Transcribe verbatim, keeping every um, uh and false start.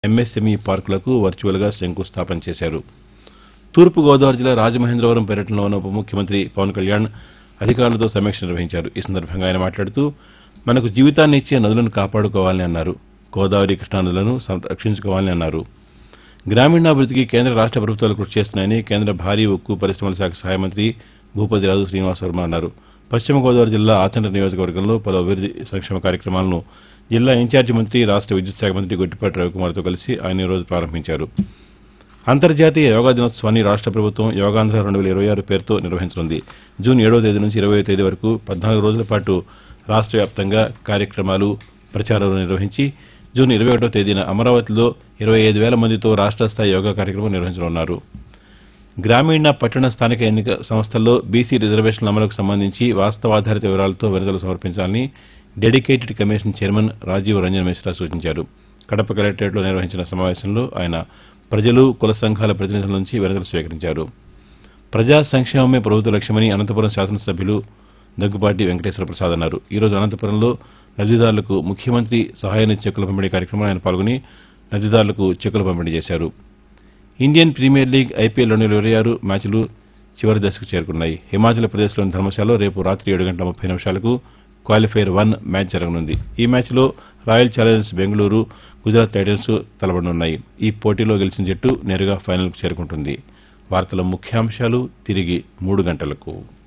MSME పార్కులకు వర్చువల్గా శంకుస్థాపన చేశారు. తూర్పుగోదావరి జిల్లా రాజమహేంద్రవరం పర్యటనలో ఉన్న ఉప ముఖ్యమంత్రి పవన్ కళ్యాణ్ అధికారులతో సమీక్ష నిర్వహించారు. ఈ సందర్భంగా ఆయన మాట్లాడుతూ మనకు జీవితాన్ని ఇచ్చే నదులను కాపాడుకోవాలని అన్నారు. గోదావరి, కృష్ణా నదులను రక్షించుకోవాలని అన్నారు. గ్రామీణాభివృద్దికి కేంద్ర రాష్ట ప్రభుత్వాలు కృషి చేస్తున్నాయని కేంద్ర భారీ ఉక్కు పరిశ్రమల శాఖ సహాయ మంత్రి భూపతిరాజు శ్రీనివాసవర్మ అన్నారు. పశ్చిమ గోదావరి జిల్లా ఆచంట నియోజకవర్గంలో పలు అభివృద్ది సంక్షేమ కార్యక్రమాలను జిల్లా ఇన్ఛార్జి మంత్రి రాష్ట విద్యుత్ శాఖ మంత్రి గొట్టిపాటి రవికుమార్తో కలిసి ఆయన ఈ రోజు ప్రారంభించారు. అంతర్జాతీయ యోగా దినోత్సవాన్ని రాష్ట ప్రభుత్వం యోగాంధ్ర రెండు వేల ఇరవై ఆరు పేరుతో నిర్వహించనుంది. జూన్ ఏడవ తేదీ నుంచి ఇరవయో తేదీ వరకు పద్నాలుగు రోజుల పాటు రాష్ట వ్యాప్తంగా కార్యక్రమాలు, ప్రచారాలు నిర్వహించి జూన్ ఇరవై ఒకటో తేదీన అమరావతిలో ఇరవై ఐదు వేల మందితో రాష్ట స్థాయి యోగా కార్యక్రమం నిర్వహించనున్నారు. గ్రామీణ, పట్టణ, స్థానిక ఎన్నిక సంస్థల్లో బీసీ రిజర్వేషన్ల అమలుకు సంబంధించి వాస్తవాధారిత వివరాలతో వినతులు సమర్పించాలని dedicated commission chairman Rajiv Ranjan Mishra సూచించారు. కడప కలెక్టరేట్లో నిర్వహించిన సమావేశంలో ఆయన ప్రజలు, కుల సంఘాల ప్రతినిధుల నుంచి వినతులు స్వీకరించారు. ప్రజా సంక్షేమమే ప్రభుత్వ లక్ష్యమని అనంతపురం శాసనసభ్యులు దగ్గుబాటి వెంకటేశ్వర ప్రసాద్ అన్నారు. ఈ రోజు అనంతపురంలో లబ్దిదారులకు ముఖ్యమంత్రి సహాయ నిధి చెక్కుల పంపిణీ కార్యక్రమంలో ఆయన పాల్గొని లబ్దిదారులకు చెక్కులు పంపిణీ చేశారు. ఇండియన్ ప్రీమియర్ లీగ్ ఐపీఎల్ రెండు వేల ఇరవై ఆరు మ్యాచ్లు చివరి దశకు చేరుకున్నాయి. హిమాచల్ ప్రదేశ్లోని ధర్మశాలలో రేపు రాత్రి ఏడు గంటల ముప్పై నిమిషాలకు క్వాలిఫైర్ వన్ మ్యాచ్ జరగనుంది. ఈ మ్యాచ్లో royal Challengers Bengaluru, Gujarat Titans తలపడనున్నాయి. ఈ పోటీలో గెలిచిన జట్టు నేరుగా ఫైనల్కు చేరుకుంటుంది. వార్తల ముఖ్యాంశాలు తిరిగి మూడు గంటలకు.